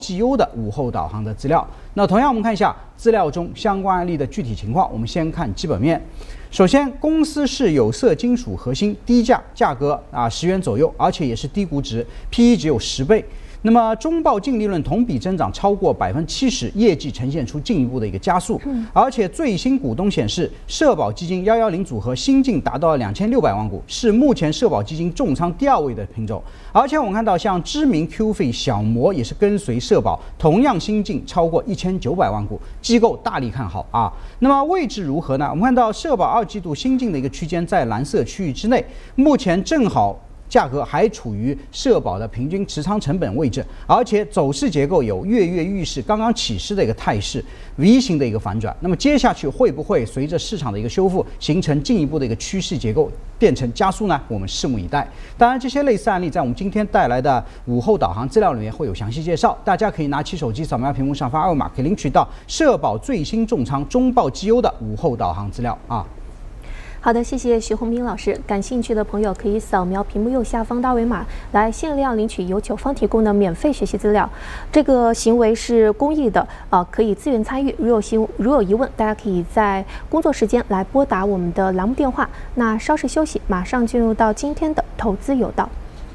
绩优的午后导航的资料。那同样，我们看一下资料中相关案例的具体情况。我们先看基本面。首先，公司是有色金属核心，低价，价格10元左右，而且也是低估值 ，PE 只有10倍。那么中报净利润同比增长超过70%，业绩呈现出进一步的一个加速。而且最新股东显示，社保基金110组合新净达到了2600万股，是目前社保基金重仓第2位的品种。而且我们看到，像知名 QF 小摩也是跟随社保，同样新净超过1900万股，机构大力看好啊。那么位置如何呢？我们看到社保2季度新净的一个区间在蓝色区域之内，目前正好价格还处于社保的平均持仓成本位置，而且走势结构有跃跃欲试、刚刚起势的一个态势 ，V 型的一个反转。那么接下去会不会随着市场的一个修复，形成进一步的一个趋势结构，变成加速呢？我们拭目以待。当然，这些类似案例在我们今天带来的午后导航资料里面会有详细介绍，大家可以拿起手机扫描屏幕上方2维码，可以领取到社保最新重仓中报绩优的午后导航资料啊。 好的，谢谢徐宏斌老师。感兴趣的朋友可以扫描屏幕右下方的2维码，来限量领取由九方提供的免费学习资料。这个行为是公益的，可以自愿参与。如有疑问，大家可以在工作时间来拨打我们的栏目电话。那稍事休息，马上进入到今天的投资有道。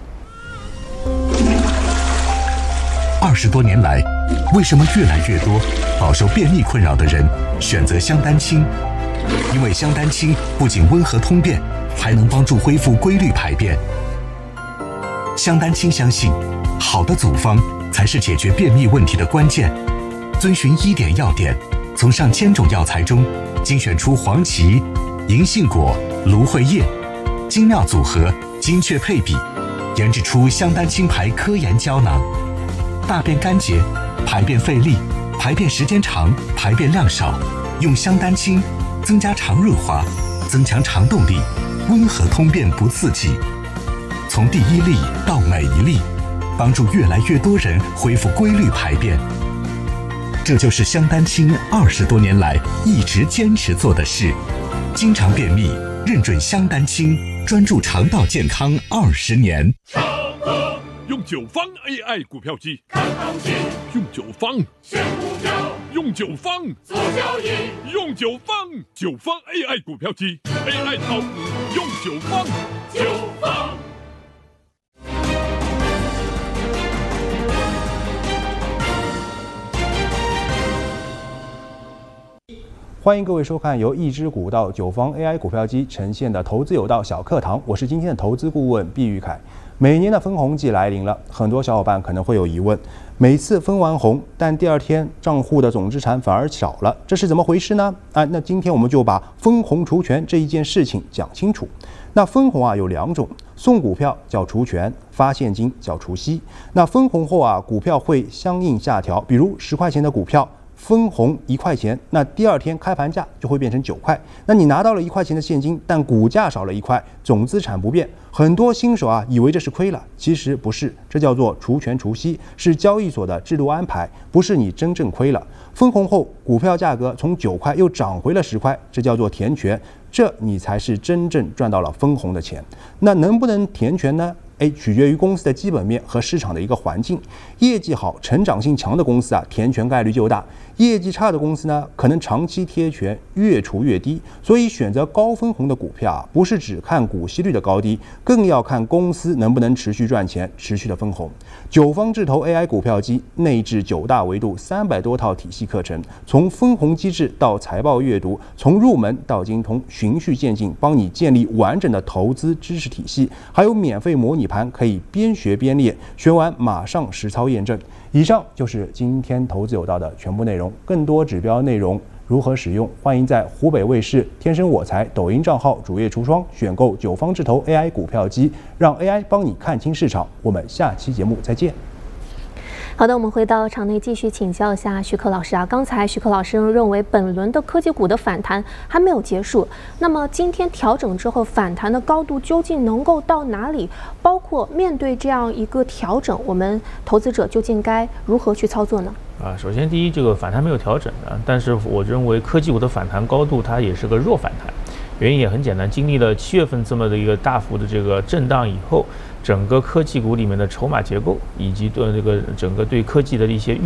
20多年来，为什么越来越多饱受便秘困扰的人选择香丹清？因为香丹清不仅温和通便，还能帮助恢复规律排便。香丹清相信，好的组方才是解决便秘问题的关键。遵循1点要点，从上千种药材中精选出黄芪、银杏果、芦荟叶，精妙组合，精确配比，研制出香丹清牌科研胶囊。大便干结、排便费力、排便时间长、排便量少，用香丹清增加肠润滑，增强肠动力，温和通便不刺激。从第1粒到每一粒，帮助越来越多人恢复规律排便。这就是香丹清20多年来一直坚持做的事。经常便秘，认准香丹清，专注肠道健康20年。 用九方 AI 股票机看行情，用九方选股票，用九方做交易，用九方 AI 股票机 AI 炒股用九方。 欢迎各位收看由一只股到九方 AI 股票机呈现的投资有道小课堂，我是今天的投资顾问毕玉凯。每年的分红季来临了，很多小伙伴可能会有疑问，每次分完红，但第2天账户的总资产反而少了，这是怎么回事呢？那今天我们就把分红除权这一件事情讲清楚。那分红有2种，送股票叫除权，发现金叫除息。那分红后股票会相应下调，比如10块钱的股票分红1块钱，那第2天开盘价就会变成9块。那你拿到了1块钱的现金，但股价少了1块，总资产不变。很多新手以为这是亏了，其实不是，这叫做除权除息，是交易所的制度安排，不是你真正亏了。分红后，股票价格从9块又涨回了10块，这叫做填权，这你才是真正赚到了分红的钱。那能不能填权呢？取决于公司的基本面和市场的一个环境。业绩好、成长性强的公司填权概率就大；业绩差的公司呢，可能长期贴权越除越低。所以选择高分红的股票不是只看股息率的高低，更要看公司能不能持续赚钱、持续的分红。九方智投 AI 股票机内置9大维度300多套体系课程，从分红机制到财报阅读，从入门到精通，循序渐进，帮你建立完整的投资知识体系，还有免费模拟盘可以边学边练，学完马上实操验证。以上就是今天投资有道的全部内容，更多指标内容如何使用，欢迎在湖北卫视天生我材抖音账号主页橱窗选购九方智投 AI 股票机，让 AI 帮你看清市场。我们下期节目再见。 好的，我们回到场内继续请教一下徐克老师刚才徐克老师认为本轮的科技股的反弹还没有结束，那么今天调整之后反弹的高度究竟能够到哪里？包括面对这样一个调整，我们投资者究竟该如何去操作呢？ 首先第一，这个反弹没有调整的，但是我认为科技股的反弹高度它也是个弱反弹，原因也很简单，经历了7月份这么的一个大幅的这个震荡以后， 整个科技股里面的筹码结构，以及对这个整个对科技的一些